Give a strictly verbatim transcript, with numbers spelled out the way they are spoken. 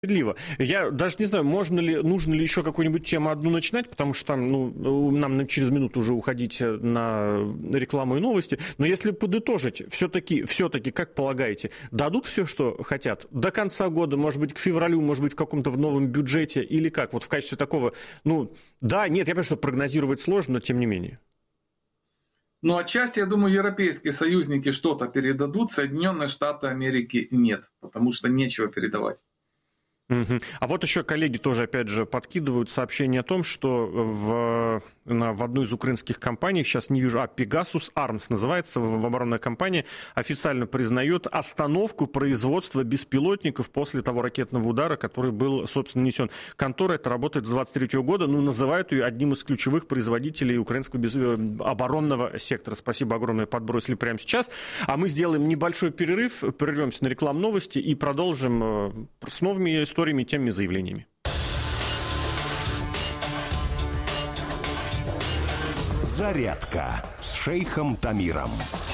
Справедливо. Я даже не знаю, можно ли, нужно ли еще какую-нибудь тему одну начинать, потому что там, ну, нам через минуту уже уходить на рекламу и новости. Но если подытожить, все-таки, все-таки, как полагаете, дадут все, что хотят? До конца года, может быть, к февралю, может быть, в каком-то в новом бюджете или как? Вот в качестве такого, ну, да, нет, я понимаю, что прогнозировать сложно, но тем не менее. Ну, отчасти, я думаю, европейские союзники что-то передадут, Соединенные Штаты Америки нет, потому что нечего передавать. Угу. А вот еще коллеги тоже, опять же, подкидывают сообщение о том, что в, на, в одной из украинских компаний, сейчас не вижу, а Pegasus Arms называется, в, в оборонной компании, официально признает остановку производства беспилотников после того ракетного удара, который был, собственно, нанесен. Контора эта работает с двадцать третьего года, но называют ее одним из ключевых производителей украинского без... оборонного сектора. Спасибо огромное, подбросили прямо сейчас. А мы сделаем небольшой перерыв, прервемся на рекламу новости и продолжим с новыми историями, темами, заявлениями. Зарядка с шейхом Тамиром.